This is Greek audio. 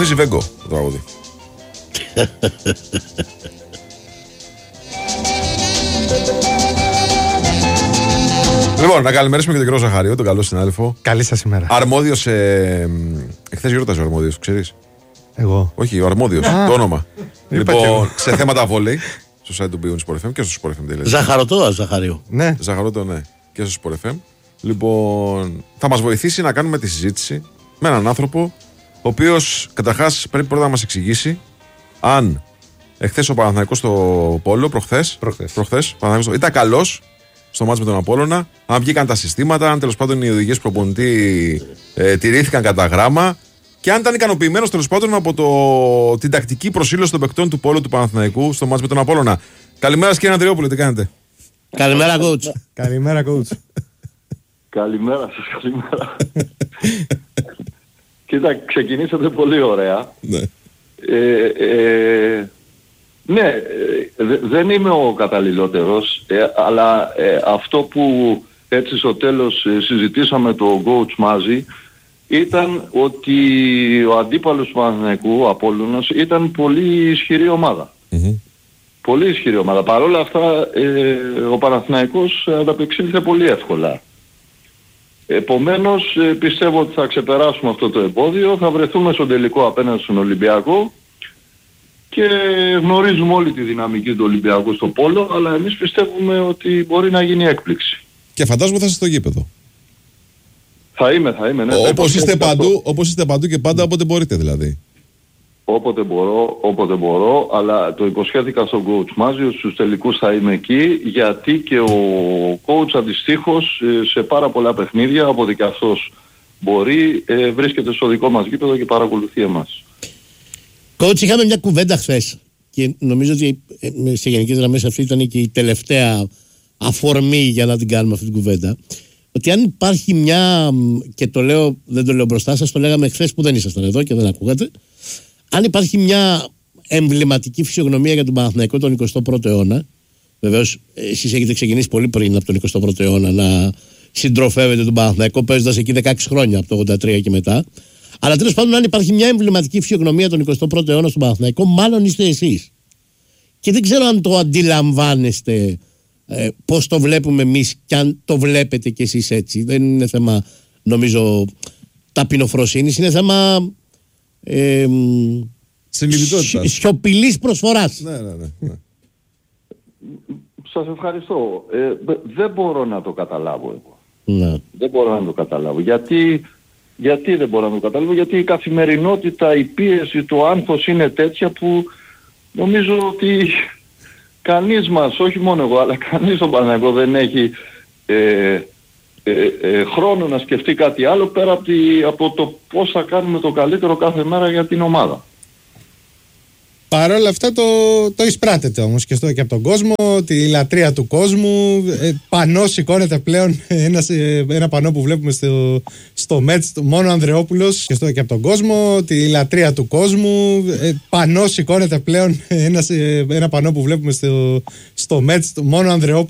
Θυμίζει Βέγκο το τραγούδι. Λοιπόν, να καλημερίσουμε και τον κύριο Ζαχαρίου, τον καλό συνάδελφο. Καλή σας ημέρα. Αρμόδιος. Εχθές γιόρταζε ο αρμόδιος, ξέρεις. Εγώ. Όχι, ο αρμόδιος, το όνομα. Λοιπόν, σε θέματα βόλεϊ, στο site του Sport FM και στο Sport FM. Ζαχαρωτό, Ζαχαρίου. Ναι. Ζαχαρωτό, ναι. Και στο Sport FM. Λοιπόν, θα μας βοηθήσει να κάνουμε τη συζήτηση με έναν άνθρωπο, ο οποίος καταρχάς πρέπει πρώτα να μας εξηγήσει αν εχθές ο Παναθηναϊκός στο Πόλο, προχθές, ήταν καλός στο μάτς με τον Απόλλωνα, αν βγήκαν τα συστήματα, αν τέλος πάντων οι οδηγίες προπονητή τηρήθηκαν κατά γράμμα και αν ήταν ικανοποιημένος τέλος πάντων από την τακτική προσήλωση των παικτών του Πόλου του Παναθηναϊκού στο μάτς με τον Απόλλωνα. Καλημέρα κύριε Ανδριόπουλε, τι κάνετε? Καλημέρα coach. Καλημέρα coach. Καλημέρα σας, καλημέρα. Κοίτα, ξεκινήσατε πολύ ωραία. Ναι. Ναι, δεν είμαι ο καταλληλότερος, αλλά αυτό που έτσι στο τέλος συζητήσαμε το coach μαζί ήταν ότι ο αντίπαλος του Παναθηναϊκού, ο Απόλλωνας, ήταν πολύ ισχυρή ομάδα. Mm-hmm. Πολύ ισχυρή ομάδα. Παρ' όλα αυτά ο Παναθηναϊκός ανταπεξήλθε πολύ εύκολα. Επομένως πιστεύω ότι θα ξεπεράσουμε αυτό το εμπόδιο, θα βρεθούμε στον τελικό απέναντι στον Ολυμπιακό και γνωρίζουμε όλη τη δυναμική του Ολυμπιακού στο Πόλο, αλλά εμείς πιστεύουμε ότι μπορεί να γίνει έκπληξη. Και φαντάζομαι θα είστε στο γήπεδο. Θα είμαι, ναι. Όπως είστε παντού και πάντα όποτε μπορείτε δηλαδή. Όποτε μπορώ, αλλά το υποσχέθηκα στον coach Μάζιο, στους τελικούς θα είμαι εκεί, γιατί και ο coach αντιστοίχως σε πάρα πολλά παιχνίδια, όποτε και αυτός μπορεί, βρίσκεται στο δικό μας γήπεδο και παρακολουθεί εμάς. Coach, είχαμε μια κουβέντα χθες και νομίζω ότι σε γενικές γραμμές αυτή ήταν και η τελευταία αφορμή για να την κάνουμε αυτή την κουβέντα. Ότι αν υπάρχει μια, και το λέω, δεν το λέω μπροστά σας, το λέγαμε χθες που δεν ήσασταν εδώ και δεν ακούγατε, αν υπάρχει μια εμβληματική φυσιογνωμία για τον Παναθηναϊκό τον 21ο αιώνα, βεβαίως εσείς έχετε ξεκινήσει πολύ πριν από τον 21ο αιώνα να συντροφεύετε τον Παναθηναϊκό παίζοντας εκεί 16 χρόνια από το 83 και μετά, αλλά τέλος πάντων αν υπάρχει μια εμβληματική φυσιογνωμία τον 21ο αιώνα στον Παναθηναϊκό, μάλλον είστε εσείς. Και δεν ξέρω αν το αντιλαμβάνεστε πώς το βλέπουμε εμείς και αν το βλέπετε κι εσείς έτσι. Δεν είναι θέμα, νομίζω, ταπεινοφροσύνης, είναι θέμα σιωπηλής προσφοράς. Ναι. Σας ευχαριστώ. Δεν μπορώ να το καταλάβω εγώ. Ναι. Δεν μπορώ να το καταλάβω. Γιατί δεν μπορώ να το καταλάβω? Γιατί η καθημερινότητα, η πίεση, το άγχος είναι τέτοια που νομίζω ότι κανείς μας, όχι μόνο εγώ, αλλά κανείς στον Παναθηναϊκό δεν έχει χρόνο να σκεφτεί κάτι άλλο πέρα από το πώς θα κάνουμε το καλύτερο κάθε μέρα για την ομάδα. Παρ' όλα αυτά το εισπράτεται όμως και και από τον κόσμο, τη λατρεία του κόσμου. Πανό σηκώνεται πλέον ένα πανό που βλέπουμε στο Μέτς, μόνο Ανδρεόπουλος, και από τον κόσμο, τη λατρεία του κόσμου. Πανό σηκώνεται πλέον ένα πανό που βλέπουμε στο Μέτς, μόνο Ανδρεόπουλος.